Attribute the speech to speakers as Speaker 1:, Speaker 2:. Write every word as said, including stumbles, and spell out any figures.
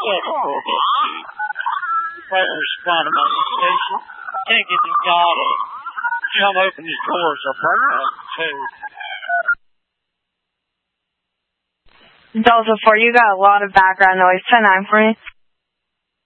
Speaker 1: Players trying to make a station. Can't get the guy to come open his doors up there.
Speaker 2: Delta four, you got a lot of background noise. ten nine for me.